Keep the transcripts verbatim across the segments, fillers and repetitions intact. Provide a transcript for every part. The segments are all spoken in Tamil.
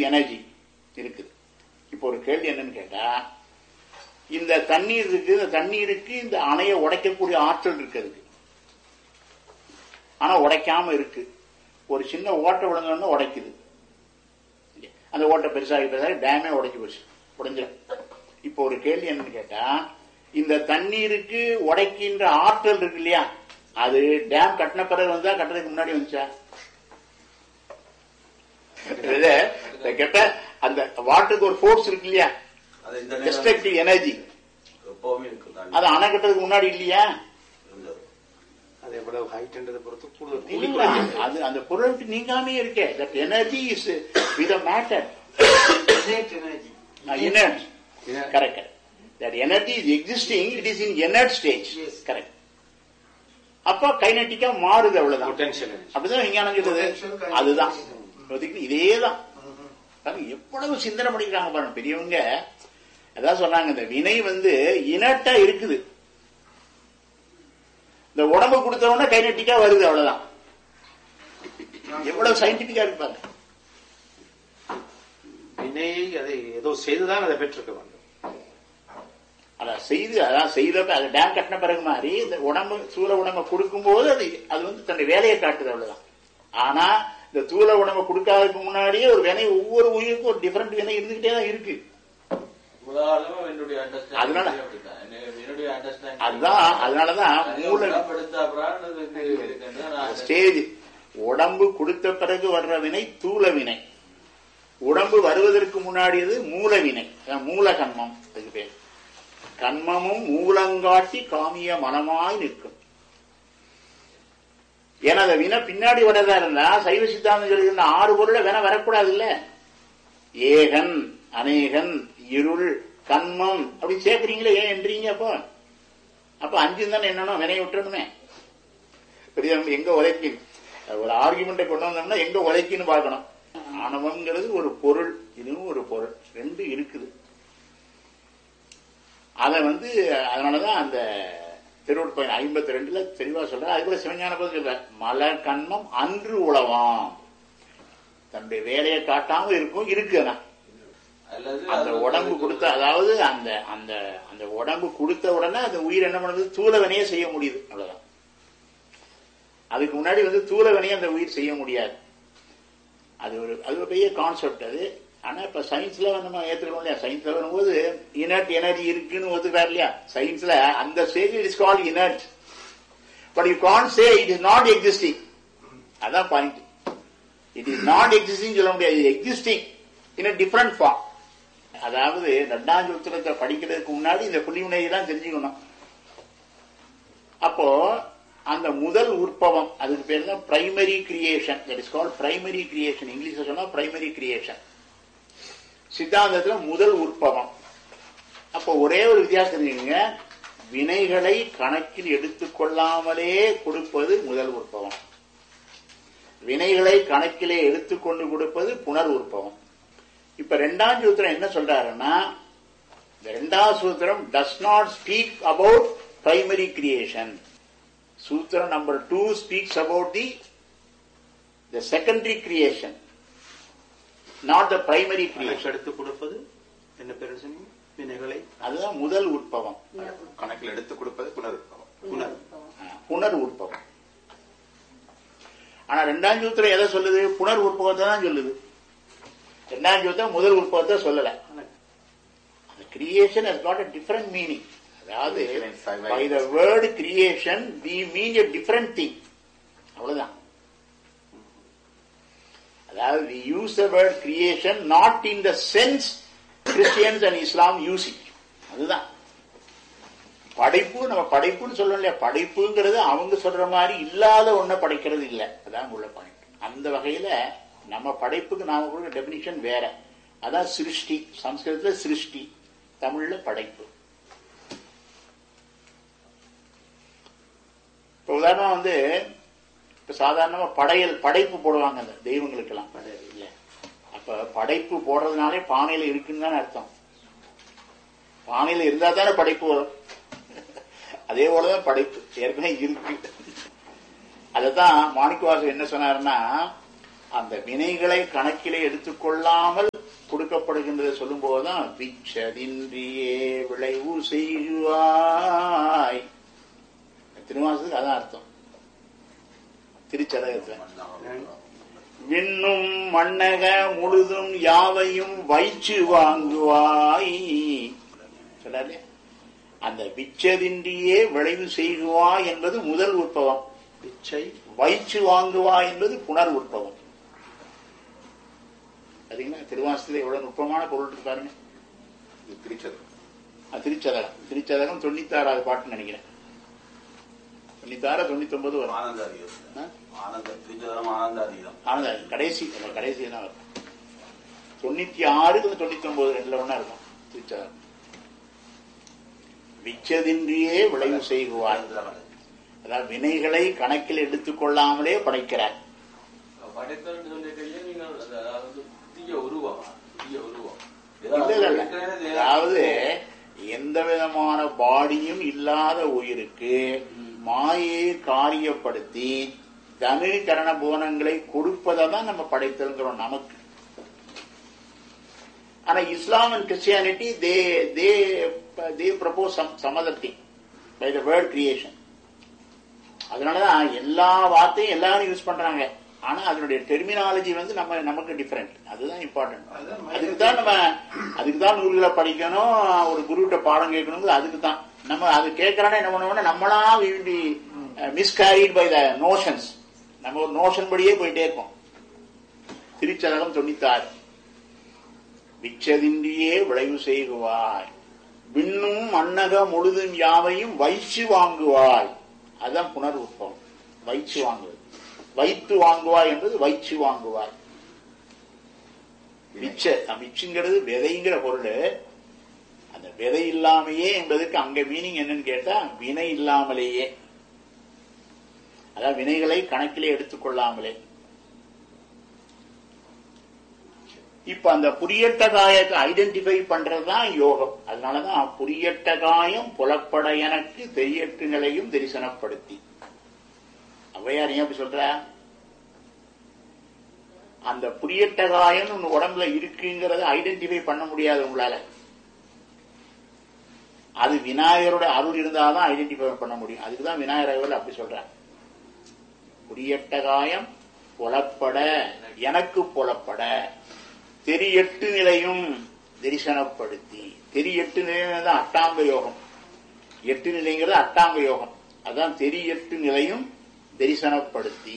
எனர்ஜி இருக்குது. இப்போ ஒரு கேள்வி என்னன்னு கேட்டா, இந்த தண்ணீர் இருக்கு, இந்த தண்ணீருக்கு இந்த அணையை உடைக்கக்கூடிய ஆற்றல் இருக்கிறது. ஆனா உடைக்காம இருக்கு. ஒரு சின்ன ஓட்டை விழுந்தோன்னா உடைக்குது. அந்த ஓட்டை பெருசாகி பெருசாகி டேமே உடைச்சு போச்சு, உடைஞ்சிடும். இப்போ ஒரு கேள்வி என்னன்னு கேட்டா, இந்த தண்ணீருக்கு உடைக்கின்ற ஆற்றல் இருக்கு இல்லையா, அது டேம் கட்டின பிறகு வந்தா கட்டுறதுக்கு முன்னாடி வந்துச்சா? கேட்ட அந்த வாட்டருக்கு ஒரு ஃபோர்ஸ் இருக்கு இல்லையா, டிஸ்ட்ரக்டிவ் எனர்ஜி, அது அணை கட்டுறதுக்கு முன்னாடி இல்லையா? அது அந்த பொருளுக்கு நீங்காமே இருக்கே. That energy is with matter, inert. Correct. That energy is existing, it is in inert stage. Correct. அப்ப கைனட்டிக்கா மாறுது, அவ்வளவுதான். அப்படிதான் விஞ்ஞானம் சொல்றது. அதுதான் இதேதான். எவ்வளவு சிந்தனை பண்ணிக்கிறாங்க பாருங்க பெரியவங்க. அதான் சொல்றாங்க, இந்த வினை வந்து இனட்டா இருக்குது, இந்த உடம்பு கொடுத்தவொடனே கைனட்டிக்கா வருது, அவ்வளவுதான். எவ்வளவு சயின்டிபிக்கா இருப்பாங்க. வினையை அதை ஏதோ செய்துதான் அதை பெற்றிருக்க வேண்டும். அதான் செய்து, அதான் செய்தப்ப அது டேம் கட்டின பிறகு மாதிரி இந்த உடம்பு சூழ உடம்பை கொடுக்கும் போது அது அது வந்து தன்னுடைய வேலையை காட்டுது, அவ்வளவுதான். ஆனா இந்த தூள உடம்பை கொடுக்காததுக்கு முன்னாடியே ஒரு வினை, ஒவ்வொரு உயிருக்கும் ஒரு டிஃபரெண்ட் வினை இருந்துகிட்டே தான் இருக்கு. அதனால அதுதான் அதனாலதான் மூல ஸ்டேஜ் உடம்பு கொடுத்த பிறகு வர்ற வினை தூள வினை, உடம்பு வருவதற்கு முன்னாடியது மூல வினை, மூல கண்மம். அதுக்கு பேர் கண்மமும் மூலங்காட்டி காமிய மனமாய் நிற்கும். ஏன்னா அந்த வினை பின்னாடி வரதா இருந்தா சைவ சித்தாந்தம் சொல்லுகின்ற ஆறு பொருளை வினை வரக்கூடாது இல்ல. ஏகன், அநேகன், இருள், கண்மம் அப்படி சேர்க்கிறீங்களே, ஏன் என்றீங்க? அப்போ அப்ப அஞ்சு தானே என்னன்னா வினையை விட்டுறணுமே. பெரிய எங்க உழைக்கு ஒரு ஆர்குமெண்ட்டை கொண்டு வந்தோம்னா எங்க உழைக்குன்னு பார்க்கணும். ஆணவம்ங்கிறது ஒரு பொருள், இதுவும் ஒரு பொருள், ரெண்டு இருக்குது. அத வந்து அதனாலதான் அந்த திருவள்ளுவர் ஐம்பத்தி ரெண்டுல தெளிவா சொல்ற. அதுக்குள்ள சிவஞான போது சொல்ற, மலர் கண்மம் அன்று உழவாம், தன்னுடைய வேலையை காட்டாம இருக்கும் இருக்கு. அந்த உடம்பு கொடுத்த, அதாவது அந்த அந்த அந்த உடம்பு கொடுத்த உடனே அந்த உயிர் என்ன பண்ணுது, தூளவனையே செய்ய முடியுது, அவ்வளவுதான். அதுக்கு முன்னாடி வந்து தூளவனையே அந்த உயிர் செய்ய முடியாது. அது ஒரு அது ஒரு பெரிய கான்செப்ட் அது. ஆனா இப்ப சயின்ஸ்ல நம்ம ஏத்துக்கணும் இல்லையா, சயின்ஸ்ல வரும்போது இனர்ட் எனர்ஜி இருக்குன்னு ஒத்துக்காரு இல்லையா. சயின்ஸ்ல அந்த stage it is called inert, but you can't say it is not existing. அதான் point. It is not existing சொல்ல முடியாது, existing in a different form. அதாவது ரெண்டாம் சூத்திரத்தை படிக்கிறதுக்கு முன்னாடி இந்த புள்ளிவினையை தான் தெரிஞ்சுக்கணும். அப்போ அந்த முதல் உற்பவம், அதுக்கு பேர் தான் primary creation. That is called primary creation. இங்கிலீஷ்ல சொன்னா பிரைமரி கிரியேஷன். சித்தாந்தத்துல முதல் உற்பவம். அப்போ ஒரே ஒரு வித்தியாசம் தெரிஞ்சுங்க, வினைகளை கணக்கில் எடுத்துக்கொள்ளாமலே கொடுப்பது முதல் உற்பவம், வினைகளை கணக்கிலே எடுத்துக்கொண்டு கொடுப்பது புனர் உற்பவம். இப்ப ரெண்டாம் சூத்திரம் என்ன சொல்றாருன்னா, இந்த ரெண்டாம் சூத்திரம் does not speak about primary creation. சூத்திரம் number two speaks about the the secondary creation, not the primary creation. எடுத்து கொடுப்பது என்ன பேர் சொன்னீங்க? வினைகளை, அதுதான் முதல் உற்பவம். கணக்கில் எடுத்து கொடுப்பது புனர் உற்பவம். புனர் புனர் உற்பவம். ஆனா ரெண்டாம் சூத்திரம் எதை சொல்லுது? புனர் உற்பவத்தை தான் சொல்லுது. ரெண்டாம் சூத்திரம் முதல் உற்பவத்தை சொல்லல. Creation has got a different meaning. அதாவது by the word creation we mean a different thing. அவ்வளவுதான். அதாவது we use the word creation not in the sense Christians and Islam use it. அதுதான் படைப்பு. நம்ம படைப்புன்னு சொல்லணும் இல்லையா, படைப்புங்கிறது அவங்க சொல்ற மாதிரி இல்லாத ஒன்ன படைக்கிறது இல்லை. அதான் உள்ள பாயிண்ட். அந்த வகையில நம்ம படைப்புக்கு நாம கொடுக்க டெபினிஷன் வேற. அதான் சிருஷ்டி. சம்ஸ்கிருதத்துல சிருஷ்டி, தமிழ்ல படைப்பு. இப்ப உதாரணமா வந்து இப்ப சாதாரணமா படையல் படைப்பு போடுவாங்க அந்த தெய்வங்களுக்கு எல்லாம் இல்ல. அப்ப படைப்பு போடுறதுனாலே பானையில இருக்குன்னு தானே அர்த்தம். பானையில இருந்தா தானே படைப்பு வரும். அதே போலதான் படைப்பு ஏற்கனவே இருக்கு. அதத்தான் மாணிக்கவாசகர் என்ன சொன்னாருன்னா, அந்த வினைகளை கணக்கிலே எடுத்துக்கொள்ளாமல் கொடுக்கப்படுகின்றது சொல்லும் போதுதான் விச்சதின்றியே விளைவு செய்வாய். திருவாசத்துக்கு அதான் அர்த்தம். திருச்சதகத்துல விண்ணும் மண்ணக முழுதும் யாவையும் வைச்சு வாங்குவாய் சொல்லாரு. அந்த விச்சதின்றியே விளைவு செய்வாய் என்பது முதல் உற்பவம். விச்சை வைச்சு வாங்குவாய் என்பது புனர் உற்பவம். சரிங்களா? திருவாசத்துல எவ்வளவு நுட்பமான பொருள் இருக்கு பாருங்க. திருச்சதகம் திருச்சதகம் திருச்சதகம் தொண்ணூத்தி ஆறாவது பாட்டுன்னு நினைக்கிறேன். தொண்ணூத்தி ஆறு தொண்ணூத்தி ஒன்பது வரும். ஆனந்த கடைசி கடைசி தான் வரும். தொண்ணூத்தி ஆறு தொண்ணூத்தி ஒன்பது ரெண்டுல ஒன்னா இருக்கும் திருச்சதகம். விச்சதின்றியே விளைவு செய்வாய், அதாவது வினைகளை கணக்கில் எடுத்துக் கொள்ளாமலே படைக்கிறார். அதாவது எந்த விதமான பாடியும் இல்லாத உயிருக்கு மாயை காரியப்படுத்தி தனு கரண புவனங்களை கொடுப்பதை தான் நம்ம படைத்தல்கிறோம் நமக்கு. ஆனா இஸ்லாம் and Christianity they they they propose some some other thing by the word creation. அதனாலதான் எல்லா வார்த்தையும் எல்லாரும் யூஸ் பண்றாங்க. ஆனா அதனுடைய டெர்மினாலஜி வந்து நம்ம நமக்கு டிஃபரெண்ட். அதுதான் இம்பார்ட்டன்ட். அதுக்குதான் நம்ம அதுக்குதான் நூல்களை படிக்கணும், ஒரு குருகிட்ட பாடம் கேட்கணும். அதுக்கு தான் நம்ம அது கேட்கறானே என்ன பண்ணுவோம்னா நம்மளா மிஸ்கேரிட் பை த நோஷன்ஸ். நம்ம ஒரு நோஷன் படியே போயிட்டே இருக்கோம். திருச்சதகம் தொண்ணூத்தி ஆறு விச்சதின்றியே விளைவு செய்குவாய், விண்ணும் மண்ணக முழுதும் யாவையும் வைச்சு வாங்குவாய். அதுதான் புனர் உற்பவம். வைச்சு வாங்குவது. வைத்து வாங்குவாய் என்பது வைச்சு வாங்குவாய். விச்ச விச்சுங்கிறது விதைங்கிற பொருள். அந்த விதை இல்லாமையே என்பதற்கு அங்க மீனிங் என்னன்னு கேட்டா வினை இல்லாமலேயே, அதாவது வினைகளை கணக்கிலே எடுத்துக்கொள்ளாமலே. இப்ப அந்த புரியட்ட காயத்தை ஐடென்டிஃபை பண்றதுதான் யோகம். அதனாலதான் புரியட்ட காயம் புலப்பட எனக்கு தெரியட்டு நிலையும் தரிசனப்படுத்தி. ஔவையார் ஏன் அப்படி சொல்ற? அந்த புரியட்ட காயம் உங்க உடம்புல இருக்குங்கிறத ஐடென்டிஃபை பண்ண முடியாது உங்களால. அது விநாயகரோட அருள் இருந்தாதான் ஐடென்டிஃபை பண்ண முடியும். அதுக்குதான் விநாயகர் அப்படி சொல்ற. புரியட்ட காயம் புலப்பட எனக்கு புலப்பட தெரியட்டு நிலையும் தரிசனப்படுத்தி. தெரியட்டு நிலையம் தான் அட்டாங்க யோகம். எட்டு நிலைங்கிறது அட்டாங்க யோகம். அதான் தெரியட்டு நிலையும் தரிசனப்படுத்தி.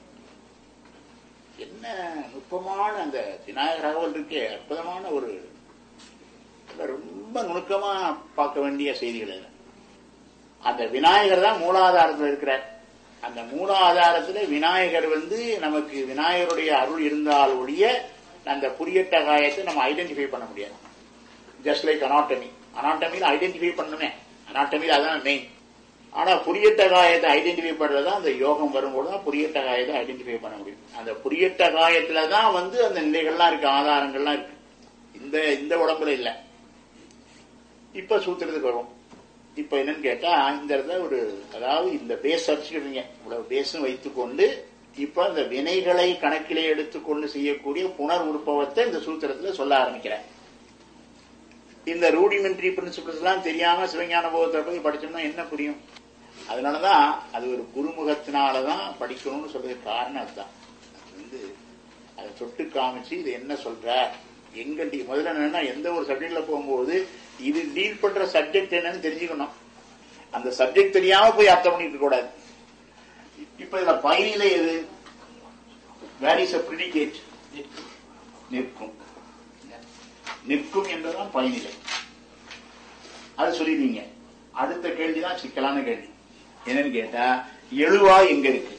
என்ன நுட்பமான அந்த விநாயகர் அகவல் இருக்கே, அற்புதமான ஒரு ரொம்ப நுணுக்கமா பார்க்க வேண்டிய செய்திகள். அந்த விநாயகர் தான் மூலாதாரத்தில் இருக்கிறார். அந்த மூலாதாரத்துல விநாயகர் வந்து நமக்கு விநாயகருடைய அருள் இருந்தால் ஒழிய அந்த புரியட்ட காயத்தை நம்ம ஐடென்டிஃபை பண்ண முடியாது. Just like anatomy. அனாட்டமியில் ஐடென்டிஃபை பண்ணுமே, அனாட்டமியில் அதான் மெயின். ஆனா புரியட்ட காயத்தை ஐடென்டிஃபை பண்றதுதான் அந்த யோகம் வரும்போதுதான் புரியட்ட காயத்தை ஐடென்டிஃபை பண்ண முடியும். அந்த புரியட்ட காயத்துலதான் வந்து அந்த நிலைகள்லாம் இருக்கு, ஆதாரங்கள்லாம் இருக்கு. இந்த இந்த உடம்புல இல்ல. இப்ப சூத்திரத்துக்கு வரும். இப்ப என்னன்னு கேட்டா இந்த இடத்துல ஒரு, அதாவது இந்த பேஸ் அடிச்சுக்கிறீங்க, இவ்வளவு பேஸும் வைத்துக்கொண்டு இப்ப இந்த வினைகளை கணக்கிலே எடுத்துக்கொண்டு செய்யக்கூடிய புனர் உற்பவத்தை இந்த சூத்திரத்துல சொல்ல ஆரம்பிக்கிறேன். இந்த ரூடிமெண்ட்ரி பிரின்சிபிள்ஸ் எல்லாம் தெரியாம சிவஞான போகத்தை போய் படிச்சோம்னா என்ன புரியும்? அதனாலதான் அது ஒரு குருமுகத்தினாலதான் படிக்கணும்னு சொல்றது காரணம். அதுதான் அது வந்து அதை தொட்டு காமிச்சு இது என்ன சொல்ற எங்க முதல்ல என்னன்னா எந்த ஒரு சப்ஜெக்ட்ல போகும்போது இது டீல் பண்ற சப்ஜெக்ட் என்னன்னு தெரிஞ்சுக்கணும். அந்த சப்ஜெக்ட் தெரியாம போய் அர்த்தம் பண்ணிட்டு இருக்க கூடாது. இப்ப இதுல பயனிலை எது? Where is a predicate? நிற்கும். நிற்கும் என்பதுதான் பயனிலை. அது சொல்லிடுவீங்க. அடுத்த கேள்விதான் சிக்கலான கேள்வி. என்னன்னு கேட்டா எழுவாய் எங்க இருக்கு?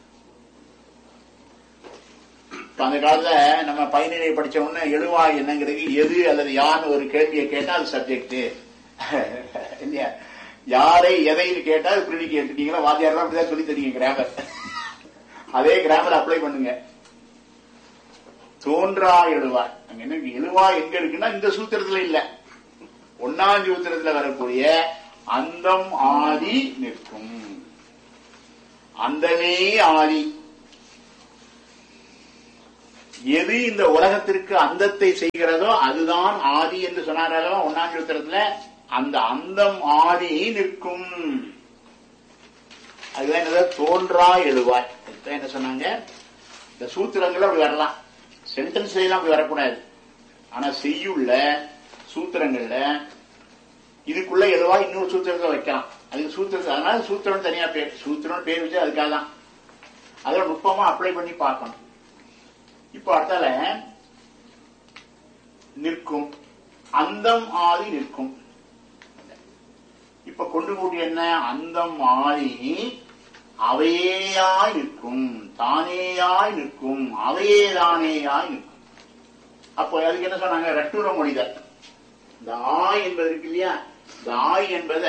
அந்த காலத்துல நம்ம பயனிலை படிச்ச உடனே எழுவாய் என்னங்கிறது எது அல்லது யாருன்னு ஒரு கேள்வியை கேட்டா அது சப்ஜெக்ட் இல்லையா? யாரை எதைன்னு கேட்டா அது பிரிடிகேட். நீங்களா வாத்தியார் தான் அப்படிதான் சொல்லி தரீங்க கிராமர். அதே கிராமர் அப்ளை பண்ணுங்க. தோன்றா எழுவாய் அங்க என்ன எழுவாய் எங்க இருக்குன்னா இந்த சூத்திரத்துல இல்ல, ஒன்னாம் சூத்திரத்துல வரக்கூடிய அந்தம் ஆதி நிற்கும். அந்தமே ஆதி. எது இந்த உலகத்திற்கு அந்தத்தை செய்கிறதோ அதுதான் ஆதி என்று சொன்னாரோ ஒன்னாம் சூத்திரத்துல. அந்த அந்தம் ஆதி நிற்கும். அதுதான் என்னது தோன்றா எழுவாய். என்ன சொன்னாங்க? இந்த சூத்திரங்கள் அப்படி வரலாம், சென்டென்ஸ்ல எல்லாம் அப்படி வரக்கூடாது. ஆனா செய்யுள்ள சூத்திரங்கள்ல இதுக்குள்ள எழுவாய் இன்னொரு சூத்திரத்தை வைக்கலாம். அதுக்கு சூத்திரத்தை, அதனால சூத்திரம் தனியா பேர், சூத்திரம் பேர் வச்சு அதுக்காக தான். அதை நுட்பமா அப்ளை பண்ணி பார்க்கணும். இப்ப அடுத்தால நிற்கும், அந்தம் ஆதி நிற்கும். இப்ப கொண்டு கூட்டி என்ன? அந்தம் ஆதி அவையேயாய் நிற்கும், தானேயாய் நிற்கும், அவையே தானேயாய் நிற்கும். அப்போ அதுக்கு என்ன சொன்னாங்க? ரட்டுர மொழிதல். இந்த ஆய் என்பது இருக்கு இல்லையா, இந்த ஆய் என்பத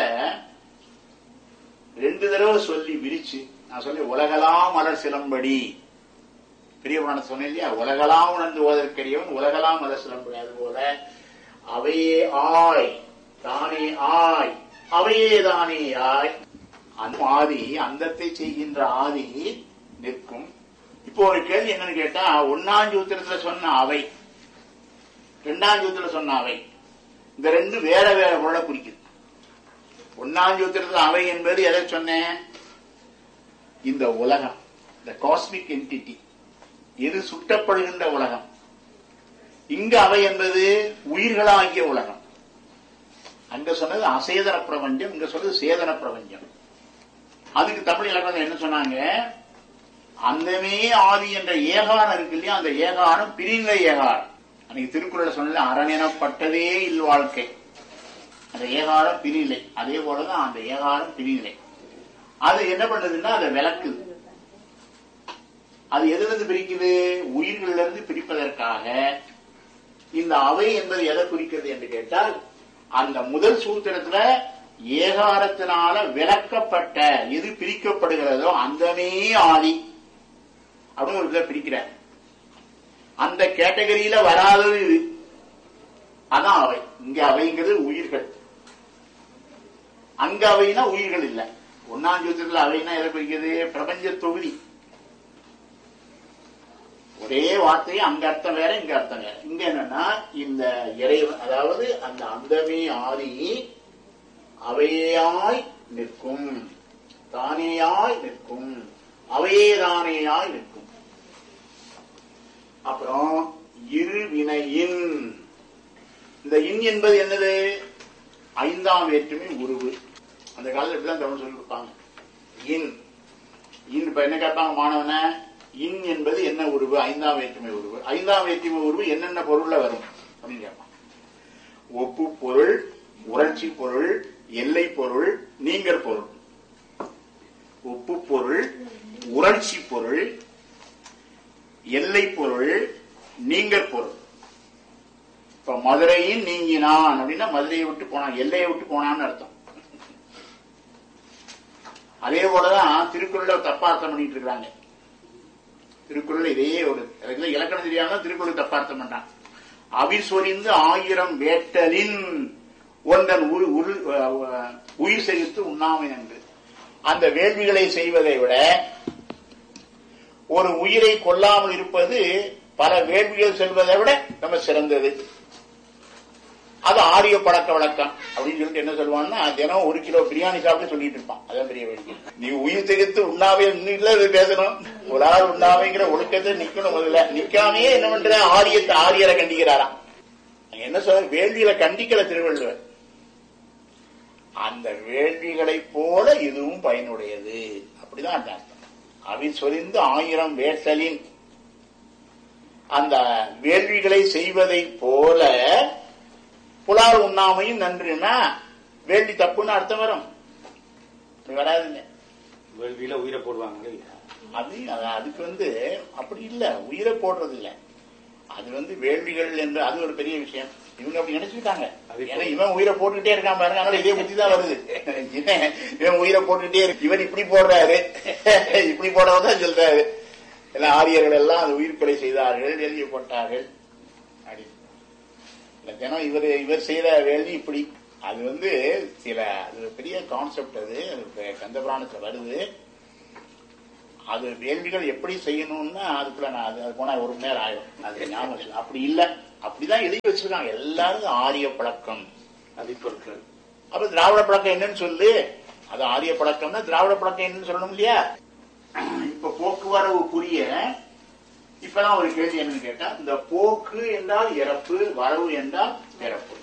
ரெண்டு தடவை சொல்லி விரிச்சு நான் சொல்லி உலகலாம் மலர் சிலம்படி பெரிய புராணம் சொன்னேன் இல்லையா, உலகலாம் உணர்ந்து ஓதற்கரியவன் உலகலாம் மலர் சிலம்படி. அது போல அவையே ஆய் தானே ஆய் அவையே தானே ஆய். அந்த ஆதி அந்தத்தை செய்கின்ற ஆதி நிற்கும். இப்போ ஒரு கேள்வி என்னன்னு கேட்டா, ஒன்னாம் சூத்திரத்துல சொன்ன அவை, இரண்டாம் சூத்திரத்துல சொன்ன அவை, இந்த ரெண்டு வேற வேற பொருளை குறிக்குது. ஒன்னாம் சூத்திரத்துல அவை என்பது எதை சொன்னேன்? இந்த உலகம், இந்த காஸ்மிக் என்டிட்டி, எது சுட்டப்படுகின்ற உலகம். இங்கு அவை என்பது உயிர்களாகிய உலகம். அங்க சொன்னது அசேதன பிரபஞ்சம், இங்க சொன்னது சேதன பிரபஞ்சம். அதுக்கு தமிழ் இலக்கணம் என்ன சொன்னாங்க? அந்தமே ஆதி என்ற ஏகாரம் இருக்கு இல்லையா, அந்த ஏகாரம் பிரிந்த ஏகாரம். அன்னைக்கு திருக்குறள் சொன்னது அரணெனப்பட்டதே இல்வாழ்க்கை. அந்த ஏகாரம் பிரிநிலை. அதே போலதான் அந்த ஏகாரம் பிரிநிலை. அது என்ன பண்ணுதுன்னா அதை விளக்குது. அது எதிலிருந்து பிரிக்குது? உயிர்களிலிருந்து பிரிப்பதற்காக. இந்த அவை என்பது எதை குறிக்கிறது என்று கேட்டால், அந்த முதல் சூத்திரத்துல ஏகாரத்தினால விளக்கப்பட்ட எது பிரிக்கப்படுகிறதோ அந்தமே ஆதி அப்படின்னு ஒரு இதை பிரிக்கிறார். அந்த கேட்டகரியில வராதது இது, அதான் அவை. இங்க அவைங்கிறது உயிர்கள், அங்க அவைனா உயிர்கள் இல்ல. ஒன்னாம் சூத்திரத்துல அவைனா எதை குறிக்கிறது? பிரபஞ்ச தொகுதி. ஒரே வார்த்தையை அங்க அர்த்தம் வேற, இங்க அர்த்தம் வேற. இங்க என்னன்னா இந்த இறைவன், அதாவது அந்த அந்தமே ஆதி அவையாய் நிற்கும், தானேயாய் நிற்கும், அவையே தானேயாய் நிற்கும். அப்புறம் இருவினையின், இந்த இன் என்பது என்னது? ஐந்தாம் வேற்றுமை உருவு. அந்த காலத்துல இப்படிதான் தமிழ் சொல்லி கொடுப்பாங்க. இன் இன் இப்ப என்ன கேட்பாங்க மாணவன? இன் என்பது என்ன உருவு? ஐந்தாம் வேற்றுமை உருவு. ஐந்தாம் வேற்றுமை உருவு என்னென்ன பொருள்ல வரும் அப்படின்னு கேட்பாங்க. ஒப்பு பொருள், உணர்ச்சி பொருள், எல்லை பொருள், நீங்கற் பொருள். ஒப்பு பொருள், உணர்ச்சி பொருள், எல்லை பொருள், நீங்கற் பொருள். இப்ப மதுரையின் நீங்கினான் அப்படின்னா மதுரையை விட்டு போனான், எல்லையை விட்டு போனான்னு அர்த்தம். அதே போலதான் திருக்குறள தப்பா அர்த்தம் பண்ணிட்டு இருக்காங்க. திருக்குறள் இதே ஒரு இலக்கணம் தெரியாம திருக்குறள் தப்பா அர்த்தம் பண்றான். அவிசொரிந்து ஆயிரம் வேட்டலின் ஒன்றன் உயிர் செலுத்து உண்ணாமை என்று. அந்த வேள்விகளை செய்வதை விட ஒரு உயிரை கொல்லாமல் இருப்பது பல வேள்விகள் செல்வதை விட நம்ம சிறந்தது. அது ஆரிய பழக்க வழக்கம் அப்படின்னு சொல்லிட்டு என்ன சொல்லுவான்னா, தினம் ஒரு கிலோ பிரியாணி சாப்பிட்டு சொல்லிட்டு இருப்பான். அதான் பெரிய வேடிக்கை. நீ உயிர் திகைத்து உண்ணாவே இல்ல பேசணும். ஒரு ஆள் உண்ணாவைங்கிற ஒழுக்கத்தை நிக்கணும். முதல்ல நிக்காமையே என்ன பண்ற? ஆரியத்தை ஆரியரை கண்டிக்கிறாராம். என்ன சொல்ற? வேள்விகளை கண்டிக்கல திருவள்ளுவர். அந்த வேள்விகளை போல இதுவும் பயனுடையது. அப்படிதான் அந்த அர்த்தம். அவி சொரிந்து ஆயிரம் வேட்டலின், அந்த வேள்விகளை செய்வதை போல புலால் உண்ணாமையும் நன்றுனா வேள்வி தப்புன்னு அர்த்தம் வரும். வராதுங்க. வேள்வியில உயிரை போடுவாங்க. அது அதுக்கு வந்து அப்படி இல்ல, உயிரை போடுறது இல்ல. அது வந்து வேள்விகள் என்று அது ஒரு பெரிய விஷயம். இவங்க அப்படி நினைச்சிருக்காங்க. ஏன்னா இவன் உயிரை போட்டுக்கிட்டே இருக்கான் பாருங்க, அதனால இதே புத்தி தான் வருது. இவன் உயிரை போட்டுக்கிட்டே இருக்கு, இவன் இப்படி போடுறாரு, இப்படி போடதான் சொல்றாரு. எல்லாம் ஆரியர்கள் எல்லாம் அந்த உயிர் கொலை செய்தார்கள், எழுதி போட்டார்கள். தினம் இவர் இவர் செய்த வேள்வி இப்படி. அது வந்து சில அது பெரிய கான்செப்ட். அது கந்த புராணத்துல வருது. அது வேள்விகள் எப்படி செய்யணும்னா அதுக்குள்ள நான் அது அது போனா ஒரு மணி நேரம் ஆயிடும். அது ஞாபகம் வச்சு அப்படி இல்லை, அப்படிதான் எழுதி வச்சிருக்காங்க. எல்லாரும் ஆரிய பழக்கம் அதிப்பொருட்கள். அப்ப திராவிட பழக்கம் என்னன்னு சொல்லு. அது ஆரிய பழக்கம்னா திராவிட பழக்கம் என்னன்னு சொல்லணும் இல்லையா? இப்ப போக்குவரவு புரிய இப்பதான் ஒரு கேள்வி என்னன்னு கேட்டா, இந்த போக்கு என்றால் இறப்பு, வரவு என்றால் பிறப்பு.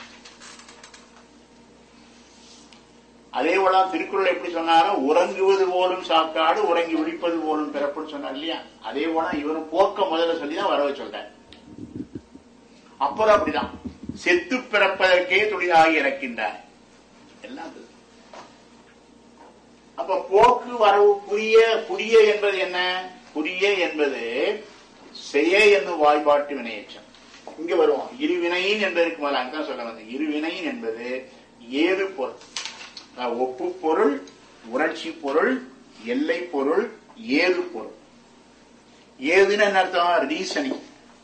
அதே போல திருக்குறள் எப்படி சொன்னாரோ, உறங்குவது போலும் சாக்காடு, உறங்கி விழிப்பது போலும் பிறப்புன்னு சொன்னார் இல்லையா? அதே போல இவரும் போக்க முதல்ல சொல்லிதான் வரவு சொல்றார். அப்புறம் அப்படிதான் செத்து பிறப்பதற்கே தொழிலாகி இறக்கின்றார் எல்லாம். அப்ப போக்கு வரவு புரிய, புரிய என்பது என்ன? புரிய என்பது செய்ய என்னும் வாய்பாட்டு வினையேற்றம். இங்க வருவோம். இருவினையின் என்பதற்கு முதல்ல அங்கதான் சொல்ல வந்தேன். இருவினையின் என்பது ஏது பொருள், ஒப்பு பொருள், உணர்ச்சி பொருள், எல்லை பொருள், ஏது பொருள். ஏதுன்னு என்ன அர்த்தம்? ரீசனிங்.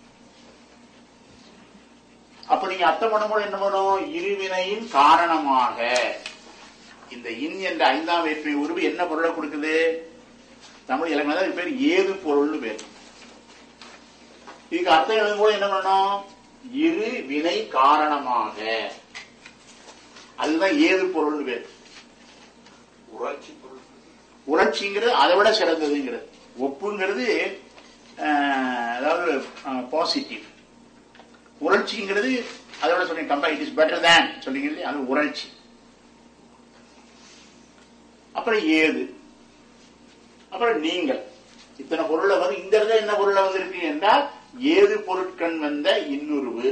அப்ப நீங்க அர்த்தம் பண்ணும்போது என்ன பண்ணும்? இருவினையின் காரணமாக. இந்த இன் என்ற ஐந்தாம் வேற்றுமை உருவு என்ன பொருளை கொடுக்குது? தமிழ் இலக்கணம் பேர் ஏது பொருள்னு பேர். இதுக்கு அர்த்தம் எழுதும் போது என்ன பண்ணணும்? இரு வினை காரணமாக. அதுதான் ஏது பொருள்னு பேர். உணர்ச்சி பொருள். உணர்ச்சிங்கிறது அதை விட சிறந்ததுங்கிறது. ஒப்புங்கிறது அதாவது பாசிட்டிவ். உணர்ச்சிங்கிறது அதை விட சொன்னீங்க compare, it is better than சொன்னீங்க, அது உணர்ச்சி. அப்புறம் ஏது, அப்புறம் நீங்கள். இத்தனை பொருளை வந்து இந்த இடத்துல என்ன பொருளை வந்திருக்கு என்றால் ஏது பொருட்கண் வந்த இன்னுருவு.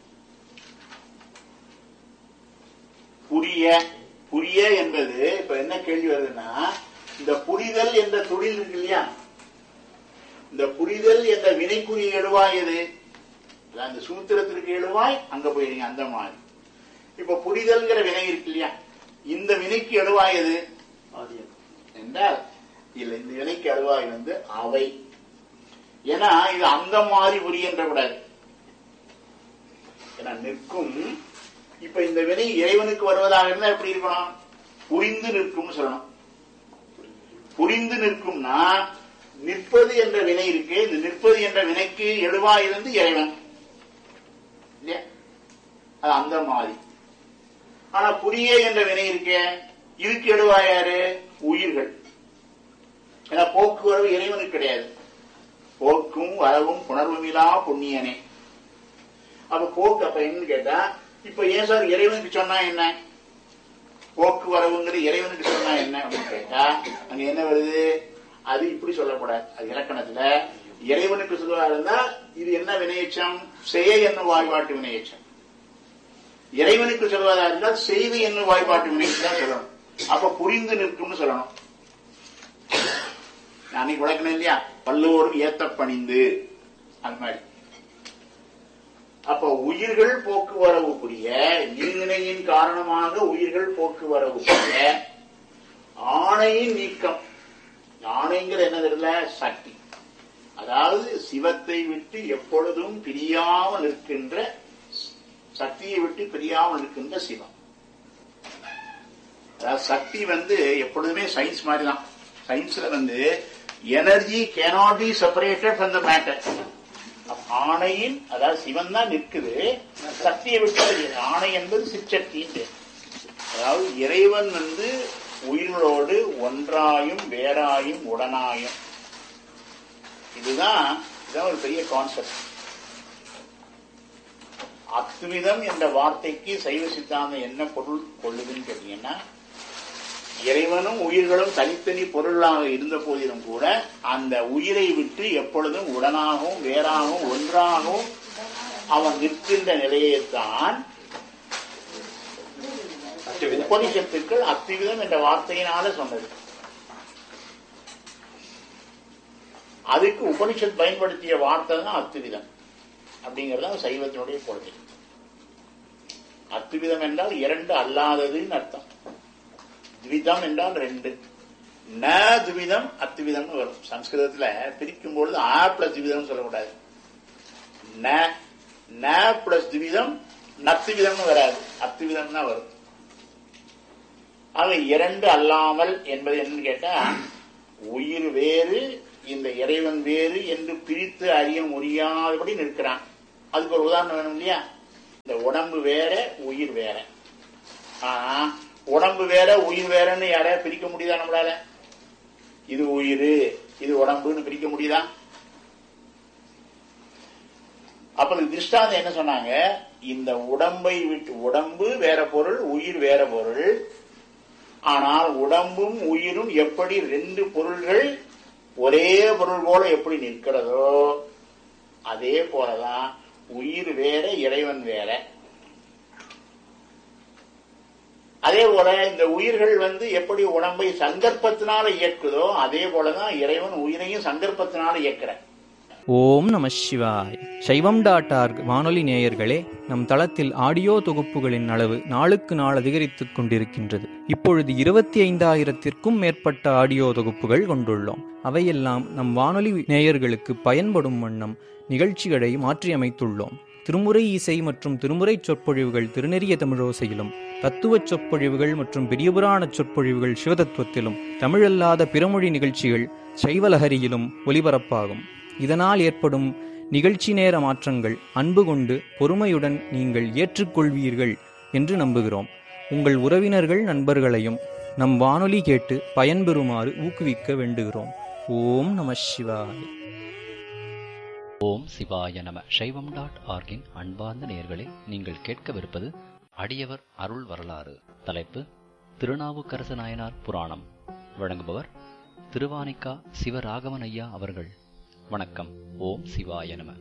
புரிய, புரிய என்பது இப்ப என்ன கேள்வி வருதுன்னா, இந்த புரிதல் என்ற தொழில் இருக்கு இல்லையா, இந்த புரிதல் என்ற வினைக்குரிய எழுவாய் எது? அந்த சூத்திரத்திற்கு எழுவாய் அங்க போயிருங்க. அந்த மாதிரி இப்ப புரிதல்ங்கிற வினை இருக்கு இல்லையா, இந்த வினைக்கு எழுவாய் எது என்றால் இல்ல, இந்த வினைக்கு எழுவாய் வந்து அவை. ஏன்னா இது அந்த மாதிரி புரியன்ற கூடாது. ஏன்னா நிற்கும். இப்ப இந்த வினை இறைவனுக்கு வருவதாக இருந்தா எப்படி இருக்கணும்? புரிந்து நிற்கும் சொல்லணும். புரிந்து நிற்கும்னா நிற்பது என்ற வினை இருக்கு. இந்த நிற்பது என்ற வினைக்கு எழுவாய் இருந்து இறைவன் இல்லையா, அது அந்த மாதிரி. ஆனா புரிய என்ற வினை இருக்கே, இதுக்கு எழுவாய் யாரு? உயிர்கள். ஏன்னா போக்குவரவு இறைவனுக்கு கிடையாது. போக்கும் வரவும் புணர்வுமிலா புண்ணியனே. அப்ப போக்கு அப்ப என்னன்னு கேட்டா, இப்ப ஏன் சார் இறைவனுக்கு சொன்னா என்ன? போக்குவரவுங்கிறது இறைவனுக்கு சொன்னா என்ன அப்படின்னு கேட்டா, அங்க என்ன வருது? அது இப்படி சொல்லக்கூடாது. அது இலக்கணத்துல இறைவனுக்கு சொல்லுவா இருந்தா இது என்ன வினையச்சம்? செய்ய என்னும் வாய்பாட்டு வினையச்சம். இறைவனுக்கு சொல்வதா இருந்தால் செய்து என்னும் வாய்பாட்டு வினைக்கு தான் சொல்லணும். அப்ப புரிந்து நிற்கும்னு சொல்லணும். அன்னைக்கு விளக்கணும் இல்லையா, பல்லோரும் ஏத்த பணிந்து, அது மாதிரி. அப்ப உயிர்கள் போக்குவரவு புரிய, இருவினையின் காரணமாக உயிர்கள் போக்குவரவு புரிய, ஆணையின் நீக்கம். ஆணைங்கிற என்னதுல சக்தி, அதாவது சிவத்தை விட்டு எப்பொழுதும் பிரியாமல் நிற்கின்ற, சக்தியை விட்டு பிரியாமல் நிற்கின்ற சிவம். அதாவது சக்தி வந்து எப்பொழுதுமே சயின்ஸ் மாதிரி தான். சயின்ஸ்ல வந்து energy cannot be separated from the matter. ஆணையின், அதாவது சிவன் தான் நிற்குது, சக்தியை விட்டு. ஆணை என்பது சிற்சக்தி. அதாவது இறைவன் வந்து உயிர்களோடு ஒன்றாயும் வேறாயும் உடனாயும். இதுதான் இதுதான் ஒரு பெரிய கான்செப்ட். அத்விதம் என்ற வார்த்தைக்கு சைவ சித்தாந்தம் என்ன பொருள் கொள்ளுதுன்னு கேட்டீங்கன்னா, இறைவனும் உயிர்களும் தனித்தனி பொருளாக இருந்த போதிலும் கூட அந்த உயிரை விட்டு எப்பொழுதும் உடனாகவும் வேறாகவும் ஒன்றாகவும் அவன் நிற்கின்ற நிலையைத்தான் உபனிஷத்துக்கள் அத்விதம் என்ற வார்த்தையினால சொன்னது. அதுக்கு உபனிஷத் பயன்படுத்திய வார்த்தை தான் அத்விதம் அப்படிங்கறது சைவத்தினுடைய கொள்கை. அத்விதம் என்றால் இரண்டு அல்லாததுன்னு அர்த்தம். துவிதம் என்றால் ரெண்டு. ந துவிதம் அத்விதம் வரும். சம்ஸ்கிருதத்துல பிரிக்கும் பொழுது ஆ பிளஸ் துவிதம் சொல்லக்கூடாது. ந பிளஸ் துவிதம் நத்துவிதம்னு வராது, அத்விதம் தான் வரும். ஆக இரண்டு அல்லாமல் என்பது என்னன்னு கேட்டா, உயிர் வேறு இந்த இறைவன் வேறு என்று பிரித்து அறிய முடியாதபடி நிற்கிறான். அதுக்கு ஒரு உதாரணம் வேணும் இல்லையா? இந்த உடம்பு வேற, உயிர் வேற. ஆனா உடம்பு வேற உயிர் வேறன்னு யாரையா பிரிக்க முடியுதா நம்மளால? இது உயிர் இது உடம்புன்னு பிரிக்க முடியுதா? அப்ப திருஷ்டாந்தம் என்ன சொன்னாங்க? இந்த உடம்பை விட்டு, உடம்பு வேற பொருள், உயிர் வேற பொருள். ஆனால் உடம்பும் உயிரும் எப்படி ரெண்டு பொருள்கள் ஒரே பொருள் போல எப்படி நிற்கிறதோ அதே போலதான் உயிர் வேற, இறைவன் வேற. அதே போல இந்த உயிர்கள் வந்து எப்படி உடம்பை சங்கற்பத்தினால இயக்குதோ அதே போலதான் இறைவன் உயிரையும் சங்கற்பத்தினால இயக்குற. ஓம் நம சிவாய். சைவம் டாட் ஆர்க் வானொலி நேயர்களே, நம் தளத்தில் ஆடியோ தொகுப்புகளின் அளவு நாளுக்கு நாள் அதிகரித்துக் கொண்டிருக்கின்றது. இப்பொழுது இருபத்தி ஐந்தாயிரத்திற்கும் மேற்பட்ட ஆடியோ தொகுப்புகள் கொண்டுள்ளோம். அவையெல்லாம் நம் வானொலி நேயர்களுக்கு பயன்படும் வண்ணம் நிகழ்ச்சிகளை மாற்றியமைத்துள்ளோம். திருமுறை இசை மற்றும் திருமுறை சொற்பொழிவுகள் திருநெறிய தமிழோசையிலும், தத்துவ சொற்பொழிவுகள் மற்றும் பெரியபுராண சொற்பொழிவுகள் சிவதத்துவத்திலும், தமிழல்லாத பிறமொழி நிகழ்ச்சிகள் சைவலஹரியிலும் ஒலிபரப்பாகும். இதனால் ஏற்படும் நிகழ்ச்சி நேர மாற்றங்கள் அன்பு கொண்டு பொறுமையுடன் நீங்கள் ஏற்றுக்கொள்வீர்கள் என்று நம்புகிறோம். உங்கள் உறவினர்கள் நண்பர்களையும் நம் வானொலி கேட்டு பயன்பெறுமாறு ஊக்குவிக்க வேண்டுகிறோம். ஓம் நம சிவாய. ஓம் சிவாய நம. சைவம் டாட் ஆர்கின் அன்பார்ந்த நேயர்களே, நீங்கள் கேட்கவிருப்பது அடியவர் அருள் வரலாறு. தலைப்பு திருநாவுக்கரசு நாயனார் புராணம். வழங்குபவர் திருவானிக்கா சிவராகவன் ஐயா அவர்கள். வணக்கம். ஓம் சிவாய நம.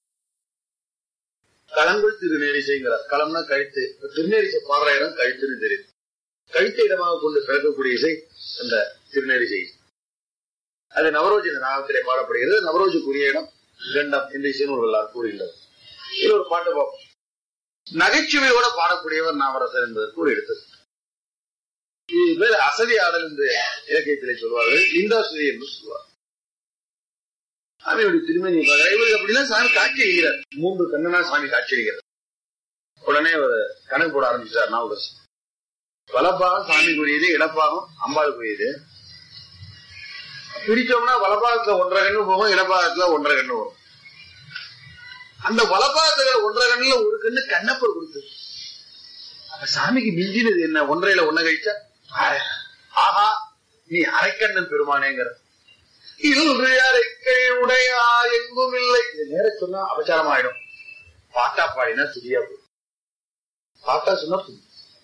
களங்குள் திருநேரிசைங்கிறார். களம்னா கழுத்து. திருநேரிசை பாடுற இடம் கழுத்துன்னு தெரியுது. கழுத்தை இடமாக கொண்டு பிறக்கக்கூடிய இசை அந்த திருநேரிசை. அது நவரோஜி நாகத்திலே பாடப்படுகிறது. நவரோஜுக்குரிய இடம் கண்டம் என்று இசைநூல்களால் கூறுகின்றது. இது ஒரு பாட்டு பார்ப்போம். நகைச்சுவையோட பாடக்கூடியவர் நாவரசர் என்பதற்கு ஒரு எடுத்தது. இது பேர் அசதி ஆடல் என்று இலக்கியத்திலே சொல்வார்கள். லிந்தாசுரி என்று சொல்வார். சாமியோட திருமணி இவருக்கு அப்படிலாம் சாமி காட்சி அளிக்கிறார். மூன்று கண்ணனா சாமி காட்சி அளிக்கிறார். உடனே ஒரு கணக்கு போட ஆரம்பிச்சார் நாவுக்கரசர். வலப்பாகம் சாமிக்குரியது, இடப்பாகம் அம்பாளுக்குரியது. பிரிச்சோம்னா வலப்பாகத்துல ஒன்றரை கண்ணு போகும், இடப்பாகத்துல ஒன்றரை கண்ணு வரும். அந்த வலப்பாகத்துல ஒன்றரை கண்ணுல ஒரு கண்ணு கண்ணப்பர் கொடுத்தது. அப்ப சாமிக்கு மிஞ்சினது என்ன? ஒன்றையில ஒன்ன கழிச்சா ஆஹா நீ அரைக்கண்ணன் பெருமானேங்கிற. இன்று அரைக்கை உடையா எங்கும் இல்லை. இது நேர சொன்னா அபச்சாரம் ஆயிடும். பாட்டா பாடினா துதியா போடும். பாட்டா சொன்னா துதி.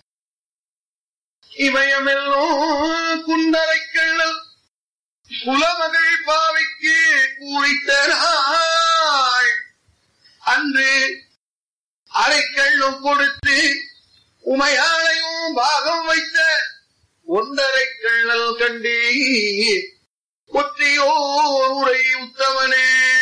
இமயமெல்லாம் குண்டரைக்கண்ணல் குலமகள் பாவைக்கு கூறித்த நாள் அன்று அரைக்கண்ணும் கொடுத்து உமையாளையும் பாகம் வைத்த ஒன்றரை கண்ணல் கண்டே ஒற்றையோரை உத்தமனே.